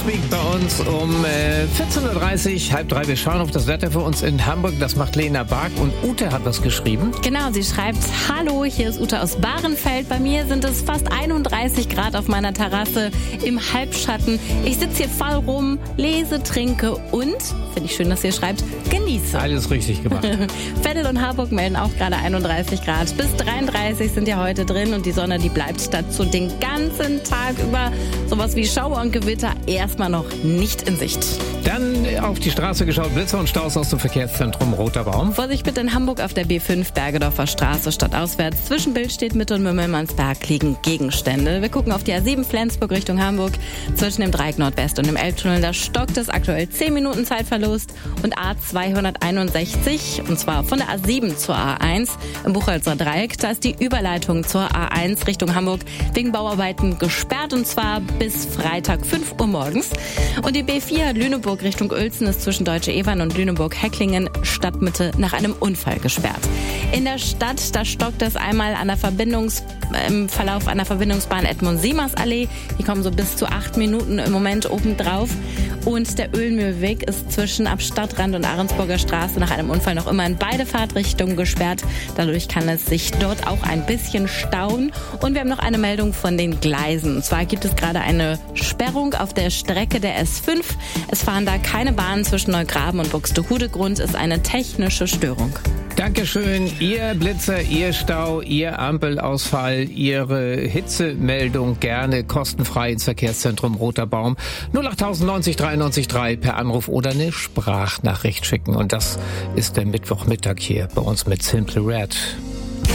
Newsweek bei uns um 14.30 Uhr, halb drei. Wir schauen auf das Wetter für uns in Hamburg. Das macht Lena Bark und Ute hat was geschrieben. Genau, sie schreibt: Hallo, hier ist Ute aus Bahrenfeld. Bei mir sind es fast 31 Grad auf meiner Terrasse im Halbschatten. Ich sitze hier voll rum, lese, trinke und, finde ich schön, dass ihr schreibt, genieße. Alles richtig gemacht. Veddel und Harburg melden auch gerade 31 Grad. Bis 33 sind ja heute drin und die Sonne, die bleibt dazu den ganzen Tag über. Sowas wie Schauer und Gewitter erstmal noch nicht in Sicht. Dann auf die Straße geschaut, Blitzer und Staus aus dem Verkehrszentrum Roter Baum. Vorsicht bitte in Hamburg auf der B5 Bergedorfer Straße stadtauswärts. Zwischen Billstedt, Mitte und Mümmelmannsberg liegen Gegenstände. Wir gucken auf die A7 Flensburg Richtung Hamburg. Zwischen dem Dreieck Nordwest und dem Elbtunnel, da stockt es aktuell 10 Minuten Zeitverlust. Und A261, und zwar von der A7 zur A1 im Buchholzer Dreieck, da ist die Überleitung zur A1 Richtung Hamburg wegen Bauarbeiten gesperrt, und zwar bis Freitag 5 Uhr morgens. Und die B4 Lüneburg Richtung Uelzen ist zwischen Deutsche Evern und Lüneburg-Hecklingen Stadtmitte nach einem Unfall gesperrt. In der Stadt, da stockt es einmal an der im Verlauf einer Verbindungsbahn Edmund-Siemers-Allee. Die kommen so bis zu 8 Minuten im Moment obendrauf. Und der Oehlenmühlweg ist zwischen ab Stadtrand und Ahrensburger Straße nach einem Unfall noch immer in beide Fahrtrichtungen gesperrt. Dadurch kann es sich dort auch ein bisschen stauen. Und wir haben noch eine Meldung von den Gleisen. Und zwar gibt es gerade eine Sperrung auf der Strecke der S5. Es fahren da keine Bahnen zwischen Neugraben und Buxtehude. Grund ist eine technische Störung. Dankeschön, Ihr Blitzer, Ihr Stau, Ihr Ampelausfall, Ihre Hitzemeldung gerne kostenfrei ins Verkehrszentrum Roter Baum 08090 93 3 per Anruf oder eine Sprachnachricht schicken. Und das ist der Mittwochmittag hier bei uns mit Simple Red.